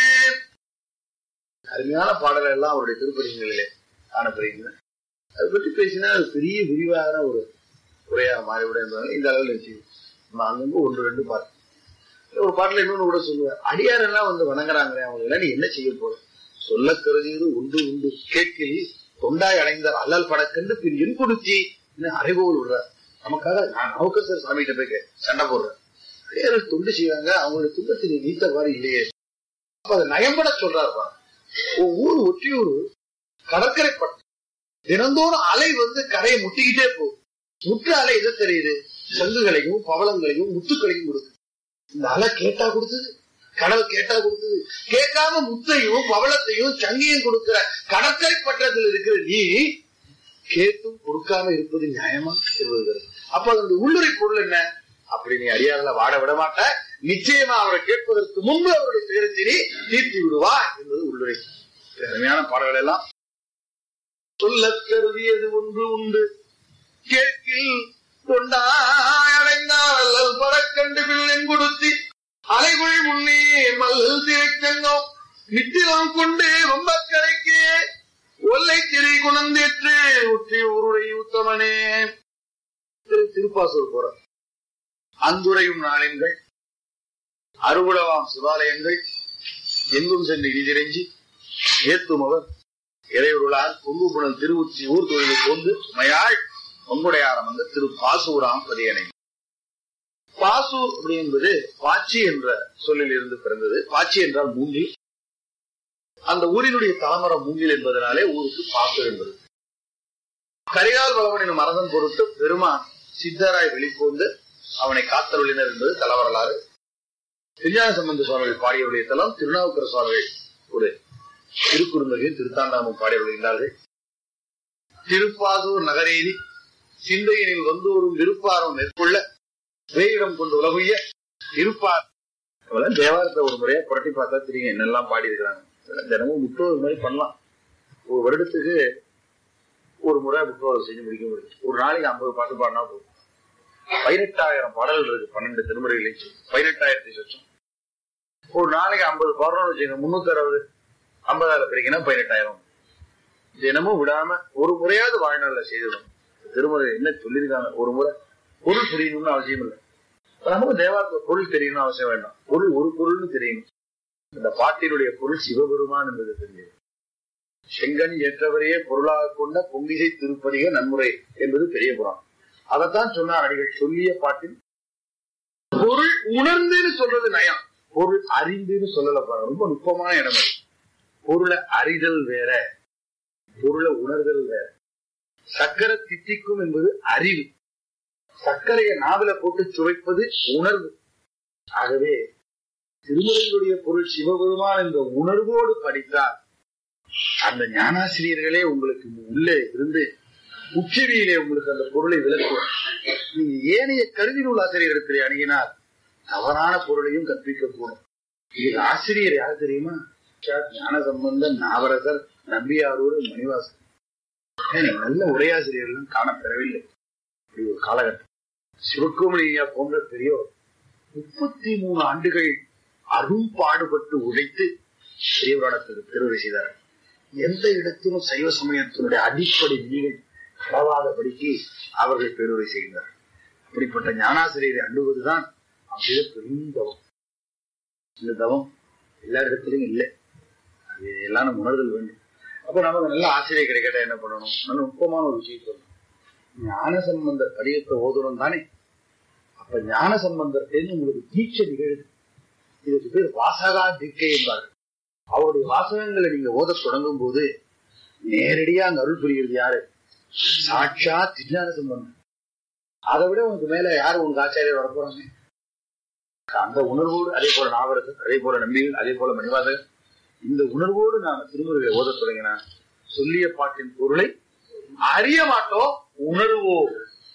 அருமையான பாடல்கள் எல்லாம் அவருடைய திருப்பதிகளிலே காணப்படுகின்றன. அதை பற்றி பேசினா அது பெரிய விரிவான ஒரு உரையாக மாறிவிட என்பதால் இந்த அளவில் வச்சு அங்கங்க ஒன்று ரெண்டு பாட்டு. ஒரு பாட்டுல இன்னொன்னு கூட சொல்லுவேன். அடியார் எல்லாம் வந்து வணங்குறாங்களே, அவங்க எல்லாம் நீ என்ன செய்ய போற? சொல்ல கருதியது உண்டு உண்டு கேட்கில் தொண்டாய் அடைந்தார் அல்லல் படக்கென்று பின் என் கொடுச்சி அறைகோல் விடுறார். நமக்காக நான் நவுக்கரசர் சாமி கிட்ட போய் சண்டை போடுறேன். அடியார்கள் தொண்டு செய்வாங்க, அவங்களுடைய துன்பத்தை நீ நீத்தவாறு இல்லையே. அப்ப அதை நயம்பட சொல்றாருப்பா. ஊர் ஒற்றியூர் கடற்கரை பட்டம். தினந்தோறும் அலை வந்து கரையை முட்டிக்கிட்டே போகும். முற்று அலை எதை தெரியுது? சங்குகளையும் பவளங்களையும் முத்துக்களையும் கொடுக்குது. இந்த அலை கேட்டா கொடுத்தது, கடல் கேட்டா கொடுத்தது. கேட்காம முத்தையும் பவளத்தையும் சங்கியும் கொடுக்கிற கடற்கரை பட்டத்தில் இருக்கிற நீ கேட்டும் கொடுக்காம இருப்பது நியாயமா இருப்பது. அப்ப அதனுடைய உள்ளுரை பொருள் என்ன? அப்படி நீ அடியார்கள வாட விட மாட்ட, நிச்சயமா அவரை கேட்பதற்கு முன்பு அவருடைய துயரத்தினை தீர்த்தி விடுவா என்பது உள்ளுரை. அருமையான பாடல்கள் எல்லாம் சொல்ல கருதியது ஒன்று உண்டு கேட்கில் கொண்டாய் அடைந்தார் அல்லல் படக்கண்டு பிள்ளை கொடுத்தி அலைகுள் முன்னே மல்லல் திரைச்சங்கோ நித்திலம் கொண்டு ரொம்ப கரைக்கு ஒல்லை திரை குணந்தேற்று உற்றி ஊருடைய உத்தமனே. திருப்பாசூர் போற அந்துரையும் நாளெங்கள் அறுபடவாம் சிவாலயங்கள் எங்கும் சென்று இடிதிரைஞ்சி ஏத்தும் அவர் இறையுருளால் கொங்கு புனல் திருவுச்சி ஊர் தொழிலை கொண்டு மயாள் பொங்குடையாரம் வந்த திரு பாசூராம் பதியனை. பாசு அப்படி என்பது பாச்சி என்ற சொல்லில் இருந்து பிறந்தது. பாச்சி என்றால் மூங்கில். அந்த ஊரினுடைய தாமரம் மூங்கில் என்பதனாலே ஊருக்கு பாசு என்பது. கரிகால் வளவன் எனும் அரசன் பொருட்டு பெருமான் சித்தராய் வெளிப்போந்து அவனை காத்தருளினர் என்பது தலவரலாறு. திருஞான சம்பந்த சுவாமிகள் பாடியவருடைய தலம். திருநாவுக்கரசு சுவாமிகள் ஒரு திருக்குறுந்தொகையில் திருத்தாண்டாமும் பாடியவர்கள். திருப்பாசூர் நகரேறி சிந்தையினில் வந்தோறும் விருப்பாரம் மேற்கொள்ள வேயிடம் கொண்டு உலகுய இருப்பார். தேவாரத்தை ஒரு முறையா புரட்டி பார்த்தா தெரியும் என்னெல்லாம் பாடி இருக்கிறாங்க. தினமும் முற்றோது மாதிரி பண்ணலாம். ஒரு வருடத்துக்கு ஒரு முறை முற்றோது செஞ்சு முடிக்க முடியும். ஒரு நாளைக்கு ஐம்பது பாட்டு பாடினா போதும். பதினெட்டாயிரம் பாடல்கள் இருக்கு. பன்னெண்டு திருமுறைகளையும் பதினெட்டாயிரத்தி சொச்சம். ஒரு நாளைக்கு ஐம்பது பாடணும் வச்சுங்க. முன்னூத்தி அறுபது ஐம்பதாயிரம் பிரிக்கினா பதினெட்டாயிரம். தினமும் விடாம ஒரு முறையாவது வாழ்நாள்ல செய்திடும். திருமுறை என்ன சொல்லியிருக்காங்க ஒரு முறை. பொருள் தெரியணும்னு அவசியம் இல்லை. நமக்கு தேவாரத்துல பொருள் தெரியணும்னு அவசியம் வேண்டாம். பொருள் ஒரு பொருள்னு தெரியணும். இந்த பாட்டினுடைய பொருள் சிவபெருமான் என்பது தெரியும். செங்கன் ஏற்றவரையே பொருளாக கொண்ட பொங்கிசை திருப்பதிக நன்முறை என்பது பெரிய புறம். அதைத்தான் சொன்னார் அடிகள். சொல்லிய பாட்டில் பொருள் உணர்ந்துன்னு சொல்றது நயம். பொருள் அறிந்துன்னு சொல்லல பாருங்க. ரொம்ப நுட்பமான இடம். பொருளை அறிதல் வேற, பொருளை உணர்தல் வேற. சக்கரை தித்திக்கும் என்பது அறிவு. சர்க்கரையை நாவில போட்டு சுவைப்பது உணர்வு. ஆகவே திருமுறைகளுடைய பொருள் சிவபெருமான் என்ற உணர்வோடு படித்தால் அந்த ஞானாசிரியர்களே உங்களுக்கு உள்ளே இருந்து உச்சவியிலே உங்களுக்கு அந்த பொருளை விளக்குவார். நீங்க ஏனைய கருவி நூல் ஆசிரியர்களை அணுகினால் தவறான பொருளையும் கற்பிக்கக்கூடும். இது ஆசிரியர் யார் தெரியுமா? ஞான சம்பந்தன், நாவரசர், நம்பியாரூர், மணிவாசன். நல்ல உரையாசிரியர்களும் காணப்பெறவில்லை. இப்படி ஒரு காலகட்டம். சிவக்குமரியா போன்ற பெரியோர் முப்பத்தி மூணு ஆண்டுகள் அரும் பாடுபட்டு உழைத்து பெரியவரானத்துக்கு பெருவரை செய்தார். எந்த இடத்திலும் சைவ சமயத்தினுடைய அடிப்படை விதிகள் பரவாதபடிக்கு அவர்கள் பெருவரை செய்கிறார். அப்படிப்பட்ட ஞானாசிரியரை அண்டுவதுதான் அப்படியே பெரும் தவம். இந்த தவம் எல்லா இடத்திலும் இல்லை. அது எல்லாம் நம்ம உணர்தல் வேண்டும். அப்ப நமக்கு நல்ல ஆசிரியர் கிடைக்கட்டா என்ன பண்ணணும்? நல்ல நுட்பமான ஒரு விஷயம் சொல்லணும். ஞான சம்பந்தர் படியத்தை ஓதணும் தானே. அப்ப ஞான சம்பந்தத்திலிருந்து உங்களுக்கு தீட்சை நிகழ்வு. இதுக்கு பேர் வாசகா தீட்சை என்பார்கள். அவருடைய வாசகங்களை நீங்க ஓத தொடங்கும் போது நேரடியா அங்க அருள் புரிகிறது யாரு? சாட்சா திருஞான சம்பந்தம். அதை விட உனக்கு மேல யாரு உனக்கு ஆச்சாரியர் வரப்போறாங்க? அந்த உணர்வோடு, அதே போல நாவரசர், அதே போல நம்பிகள், அதே போல மணிவாசகர், இந்த உணர்வோடு நாம திருமுறைகளை ஓத தொடங்கினா சொல்லிய பாட்டின் பொருளை அறிய மாட்டோம், உணர்வோம்.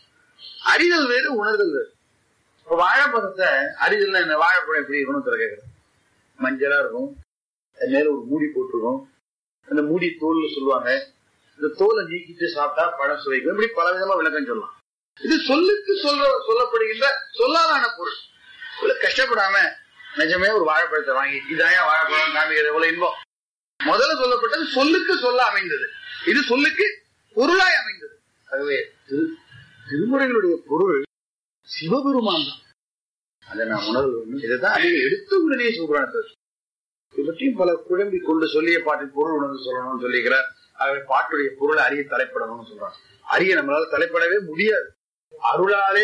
அறிதல் வேறு, உணர்தல் வேறு. இப்ப வாழைப்பழத்தை அறிதல் என்ன? வாழைப்பழம் எப்படி இருக்கணும் கேட்கிறேன். மஞ்சளா இருக்கும், மேல ஒரு மூடி போட்டுருக்கும். அந்த மூடி தோல் சொல்லுவாங்க. இந்த தோலை நீக்கிட்டு சாப்பிட்டா பழம் சுவைக்கும். இப்படி பல விதமா விளக்கம் சொல்லலாம். இது சொல்லுக்கு சொல்ல சொல்லப்படுகின்ற சொல்லாதான பொருள். இவ்வளவு கஷ்டப்படாம நிஜமே ஒரு வாழைப்பழத்தை வாங்கி இதாயா வாழைப்பழம் காமிக்கிறது எவ்வளவு இன்பம். முதல்ல சொல்லப்பட்டது சொல்லுக்கு சொல்ல அமைந்தது. இது சொல்லுக்கு பொருளாய் அமைந்தது. ஆகவே திருமுறைகளுடைய பொருள் சிவபெருமான் தான். அதை நான் உணர்வு வேண்டும். இதைதான் அதில் எடுத்த உடனே சிவபுராணத்தை இவற்றையும் பல குழம்பி கொண்டு சொல்லிய பாட்டின் பொருள் உணர்ந்து சொல்லணும்னு சொல்லிக்கிறார். ஆகவே பாட்டுடைய பொருளை அறிய தலைப்படணும்னு சொல்றாங்க. அறிய நம்மளால தலைப்படவே முடியாது. அருளாலே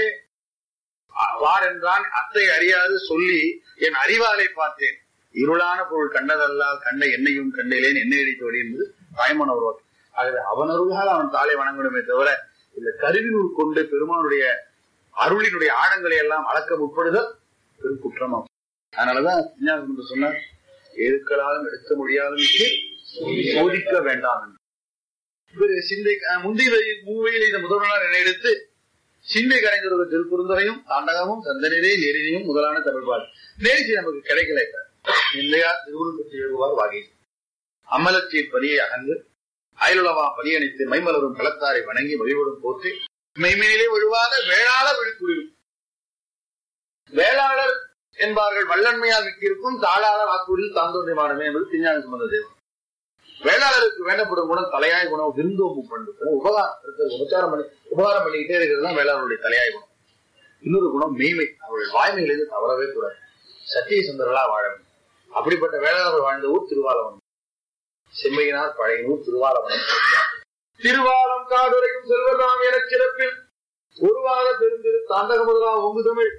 வார் என்றான் அத்தை அறியாது சொல்லி என் அறிவாலை பார்த்தேன். இருளான பொருள் கண்டதல்லால் கண்ட என்னையும் கண்டேன் என்னை அடித்தோடி என்பது தாய்மன் அவர்கள். ஆகவே அவன் அருளால் அவன் தாளை வணங்கணுமே தவிர இந்த கருவினூர் கொண்டு பெருமானுடைய அருளினுடைய ஆழங்களை எல்லாம் அளக்க முற்படுதல் பெரும் குற்றமாகும். அதனாலதான் சொன்னார், எழுக்களாலும் எடுக்க முடியாலும் சோதிக்க வேண்டாம். சிந்தை முந்தைய மூவையில் இந்த முதல்வனார் என எடுத்து சிந்தை கரைந்தொரு திருக்குறுந்தரையும் தாண்டகமும் சந்தனரே நெறினையும் முதலான தமிழ்பாடு நேரிசி நமக்கு கிடைக்கல. இல்லையா திருவுருள் பற்றி எழுதுவார் வாகை அமலத்தின் பணியை அகன்று அயலுளவா பணியணித்து மைமலரும் களத்தாரை வணங்கி வழிபடும் போட்டு மெய்மையிலே விழுவாத வேளாளர் விழிக்குடியும். வேளாளர் என்பார்கள் வல்லன்மையால் மிக்கிருக்கும் தாளாளர் ஆக்கூரில் தாந்தோன்றியமானமே என்பது திருஞான சம்பந்த தேவன். வேளாளருக்கு வேண்டப்படும் குணம் தலையாய குணம் விருந்தோம்பு பண்பு. உபகாரம் உபச்சாரம் பண்ணி உபகாரம் பண்ணிக்கிட்டே இருக்கிறது தான் வேளாளருடைய தலையாய குணம். இன்னொரு குணம் மெய்மை. அவர்கள் வாய்மையிலிருந்து தவறவே கூடாது. சத்திய சுந்தரலா வாழ வேண்டும். அப்படிப்பட்ட வேளாளர் வாழ்ந்த ஊர் திருவாலவனம். செம்மையினார் பழையனூர் திருவாலவனம். திருவாலம் காடுரையும் செல்வதாம் என சிறப்பில் ஒருவாக பெருந்திரு தாண்டக முதலாம் ஒங்கு தமிழ்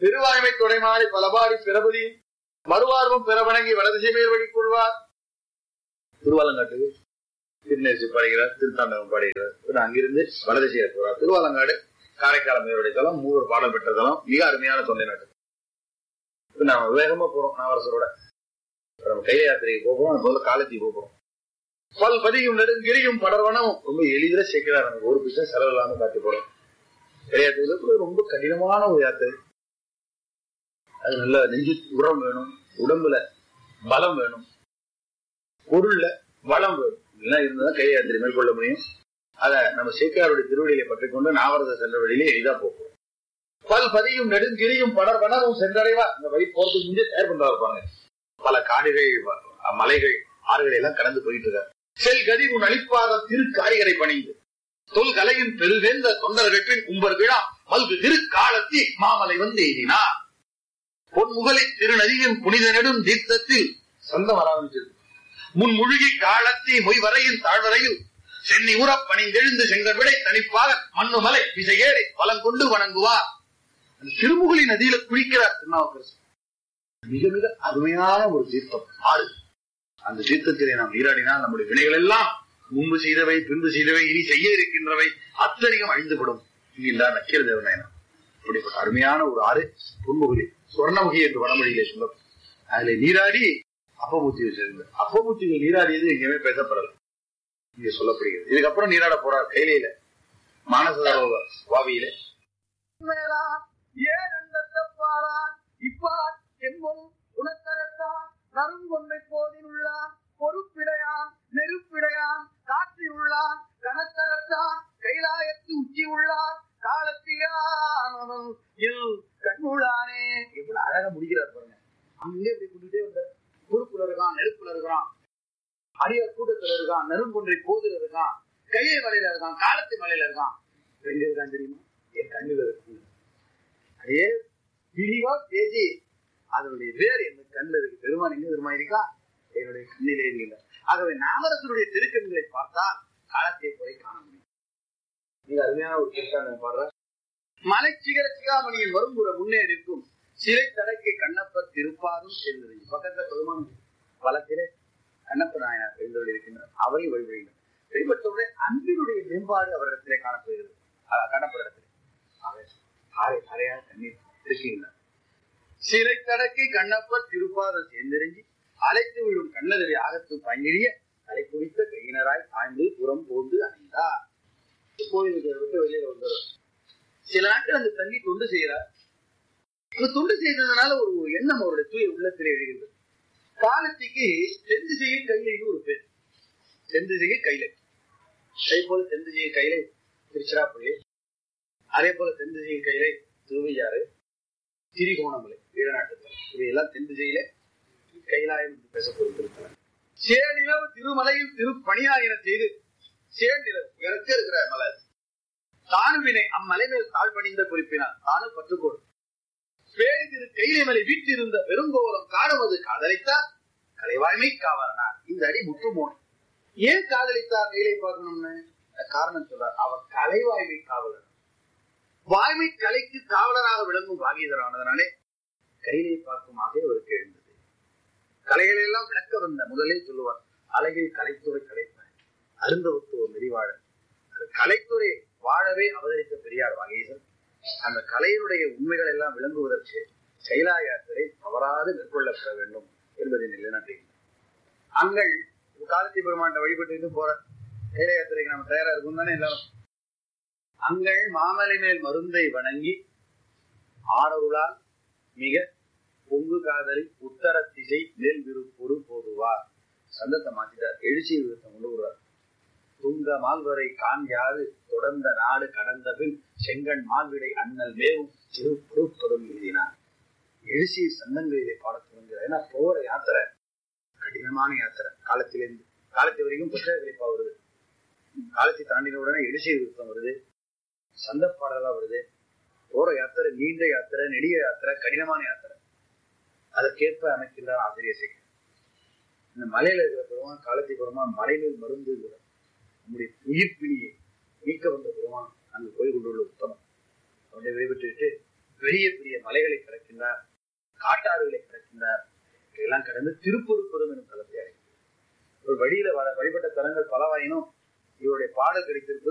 பெருவாய்மை துணைமாறி பலபாடி பிறபதியும் மறுவார்வம் பிறவணங்கி வலதிசை மேல் வழி கொள்வார். திருவாலங்காட்டுக்கு திருநெல்சி பாடுகிறார், திருத்தாண்டகம் பாடுகிறார். அங்கிருந்து வலதிசையை போறார். திருவாலங்காடு காரைக்கால மேலுடைய தலம், மூவர் பாடல் பெற்ற தலம், மிக அருமையான தொண்டை நாட்டு. இப்ப நாம வேகமா போறோம். நாவரசரோட நம்ம கைல யாத்திரைக்கு போகிறோம். முதல்ல காலத்துக்கு போகிறோம். பல் பதியும் நெடுங்கிரியும் படர்வனம் ரொம்ப எளிதில் சேர்க்கிறார். நமக்கு ஒரு பிசா செலவு இல்லாம காட்டி போறோம். கையாத்திரை ரொம்ப கடினமான ஒரு யாத்திரை. அது நல்ல நெஞ்சு உரம் வேணும், உடம்புல பலம் வேணும், பொருள்ல வளம் வேணும். இதெல்லாம் இருந்தாதான் கை யாத்திரை மேற்கொள்ள முடியும். அத நம்ம சேக்கியாருடைய திருவடியிலே பற்றிக் கொண்டு நாவரச சென்ற வழியிலே எளிதா போகும். பல் பதியும் நெடுங்கிரியும் படர் வனரும் சென்றடைவா. இந்த வழி போறதுக்கு முன்னே தயார் பண்றா இருப்பாங்க. பல காடுகள், மலைகள், ஆறுகளை எல்லாம் கடந்து போயிட்டு இருக்காரு. செல் கதி உன் அளிப்பாத திரு காரிகரை பணிந்து தொல் கலையின் பெருவேந்த தொண்டர்களின் உம்பர் விழா மல்கு திரு காலத்தி மாமலை வந்து எய்தினார். பொன்முகலை திருநதியின் புனித நெடும் தீர்த்தத்தில் சொந்தம் ஆரம்பிச்சது. முன் முழுகி காலத்தி மொய்வரையின் தாழ்வரையில் சென்னி உறப் பணிந்தெழுந்து செங்கல் விடை தனிப்பாக மண்ணுமலை விசையேறி பலம் கொண்டு வணங்குவார். திருமுகலி நதியில குளிக்கிறார் திருநாவுக்கரசர். மிக மிக அருமையான ஒரு தீர்த்தம் ஆறு. அந்த தீர்த்தத்திலே நாம் நீராடினால் நம்முடைய வினைகள் எல்லாம் முன்பு செய்தவை, பின்பு செய்தவை, இனி செய்ய இருக்கின்றவை அத்தனையும் அழிந்துவிடும் என்கின்றார் நக்கீர தேவநாயனார். அப்படிப்பட்ட அருமையான ஒரு ஆறு பொன்முகலி, சொர்ணமுகி என்று வடமொழியிலே சொல்லும். அதுல நீராடி அப்பமூர்த்திகள் சேர்ந்தார். அப்பமூர்த்திகள் நீராடியது எங்கேயுமே பேசப்படல, இங்க சொல்லப்படுகிறது. இதுக்கப்புறம் நீராட போறார் கையில மானச வாவியில. நறுங்கொன்றை போதில் உள்ளான் பொறுப்பிடையான் நெருப்பிடையான் காற்றி உள்ளான் கனத்தகத்தான் கைலாயத்து உச்சி உள்ளான் காலத்தியான் கண்ணுளானே. எவ்வளவு அழகா முடிக்கிறார் பாருங்க. அங்கே இப்படி கூட்டிட்டே வந்த பொறுப்புல இருக்கான், நெருப்புல இருக்கிறான், அடியார் கூட்டத்துல இருக்கான், நெருங்கொன்றை போதில் இருக்கான், கையை மலையில இருக்கான், காலத்து மலையில இருக்கான். எங்க இருக்கான் தெரியுமா? என் கண்ணுல இருக்கு. அதே விரிவா பேசி அதனுடைய வேர் என் கண்ணில் இருக்கு. பெருமான் எங்க பெருமா இருக்கா? என்னுடைய கண்ணிலே இல்லை. ஆகவே நாமரசனுடைய திருக்கண்களை பார்த்தால் காலத்தை குறை காண முடியும். மிக அருமையான ஒரு திருக்காண்டம் பாடுற. மலை சிகர சிகாமணியின் வரும்புற முன்னே இருக்கும் சிறை தடைக்கு கண்ணப்பர் திருப்பாதும் சேர்ந்தது. பக்கத்துல பெருமான் வளத்திலே கண்ணப்ப நாயனார் எழுந்தோடு இருக்கின்றார். அவரை வழிபடுகிறார். வழிபட்டவுடைய அன்பினுடைய மேம்பாடு அவரிடத்திலே காணப்படுகிறது. கண்ணப்பரிடத்திலே அரை அறையாக தண்ணீர் இருக்கின்றார். சிலை தடக்கி கண்ணப்பர் திருப்பாதம் சேர்ந்திறங்கி அழைத்து விழும் கண்ணதவி ஆகத்து பங்கிழிய அலை குவித்த கையினராய் ஆய்ந்து புறம் போந்து அணைந்தார். கோயிலுக்கு விட்டு வெளியில வந்துடும். சில நாட்கள் அந்த தங்கி தொண்டு செய்கிறார். அந்த தொண்டு செய்ததுனால ஒரு எண்ணம் அவருடைய தூய உள்ளத்திலே எழுகிறது. காலத்திக்கு செந்து செய்ய கையிலைன்னு ஒரு பேர். செந்து செய்ய கையிலை. அதே போல செந்து செய்ய கையிலை திருச்சிராப்பள்ளி, அதே போல செந்து செய்ய கையிலை திருவையாறு, திரிகோணமலை வீரநாட்டத்தில், இவையெல்லாம் தென் திசையிலே கைலாயம் என்று பேசப்படுகிறார். சேநிலவு திருமலையில் திருப்பணியாயின செய்து சேநிலவு இறக்க இருக்கிற மலை தானுவினை அம்மலை மேல் தாழ்பணிந்த குறிப்பினார். தானும் பற்றுக்கோடு பேரி திரு கைலை வீட்டிருந்த பெருங்கோலம் காணுவது காதலித்தார் கலைவாய்மை காவலனார். இந்த அடி முற்றுமோனி. ஏன் காதலித்தார் கைலை பார்க்கணும்னு காரணம் சொல்றார். அவர் கலைவாய்மை காவலர். வாய்மை கலைக்கு காவலராக விளங்கும் பாகீதரானதனாலே கையிலே பார்க்கும் ஆகவே அவருக்கு எழுந்தது. கலைகளை எல்லாம் விளக்க வந்த முதலே சொல்லுவார். அழகில் கலைத்துறை கலைப்பார் அருந்தவத்துவ மெரிவாழ. கலைத்துறை வாழவே அவதரித்த பெரியார் வாகீசன். அந்த கலையினுடைய உண்மைகள் எல்லாம் விளங்குவதற்கு கைலா யாத்திரை தவறாது மேற்கொள்ளப்பட வேண்டும் என்பதை நிலைநாட்டுகிறார். அங்கள் காலத்தி பெருமாண்ட வழிபட்டு போற கைலா யாத்திரைக்கு நம்ம தயாரா இருக்கும் தானே எல்லாரும். அங்கள் மாமலை மேல் மருந்தை வணங்கி ஆரருளால் மிக பொங்கு காதலி உத்தர திசை மேல் விருப்பொரு போதுவார். சந்தத்தை மாற்றிட்டார். எழுச்சி விருத்தம் கொண்டு வருவார். துங்க மால்வரை காண்யாது தொடர்ந்த நாடு கடந்த பின் செங்கன் மால்விடை அண்ணல் மேவும் திருப்பொருட்படும் எழுதினார். எழுச்சி சந்தங்களிலே பாட துவங்குகிறார். ஏன்னா போற யாத்திரை கடினமான யாத்திரை. காலத்திலிருந்து காலத்தை வரைக்கும் புத்தக கழிப்பா வருது. காலத்தை தாண்டின உடனே எழுச்சி விருத்தம் வருது, சந்த பாடலா வருது. போற யாத்திரை நீண்ட யாத்திரை, நெடிய யாத்திரை, கடினமான யாத்திரை. அதற்கேற்ப அமைக்கின்றார் ஆசிரியர் சேகர். இந்த மலையில இருக்கிற பெருமான் காலத்தை பெருமான் மலையில் மருந்து நம்முடைய உயிர் பிணியை நீக்க வந்த பெருமான் அங்கு போய் கொண்டுள்ள உத்தமம். அவருடைய வழிபட்டு பெரிய பெரிய மலைகளை கடக்க அடைந்து திருப்பொருட்பதம் எனும் தலத்தை அடைந்தார். ஒரு வழியில வ- வழிபட்ட தலங்கள் பலவாயினும் இவருடைய பாடல் கிடைத்திருப்பது